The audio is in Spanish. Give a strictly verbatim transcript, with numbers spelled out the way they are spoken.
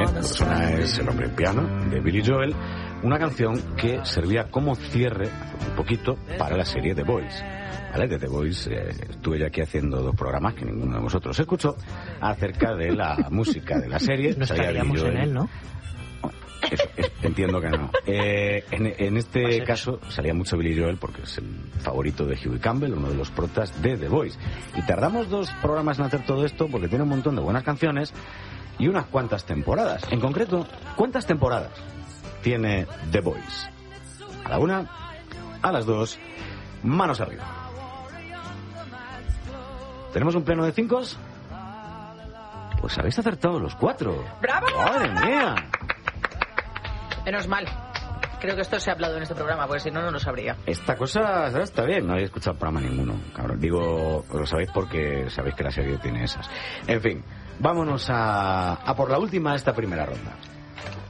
lo que suena es El hombre en piano, de Billy Joel, una canción que servía como cierre, hace un poquito, para la serie The Boys. ¿Vale? De The Voice, eh, estuve yo aquí haciendo dos programas que ninguno de vosotros escuchó acerca de la música de la serie. No estaríamos en él, ¿no? Eso, es, entiendo que no. Eh, en, en este caso salía mucho Billy Joel porque es el favorito de Hughie Campbell, uno de los protas de The Voice. Y tardamos dos programas en hacer todo esto porque tiene un montón de buenas canciones y unas cuantas temporadas. En concreto, ¿cuántas temporadas tiene The Voice? A la una, a las dos, manos arriba. ¿Tenemos un pleno de cinco? Pues habéis acertado los cuatro. ¡Bravo! ¡Madre mía! Menos mal. Creo que esto se ha hablado en este programa, porque si no, no lo sabría. Esta cosa está bien. No habéis escuchado el programa ninguno, cabrón. Digo, lo sabéis porque sabéis que la serie tiene esas. En fin, vámonos a, a por la última de esta primera ronda.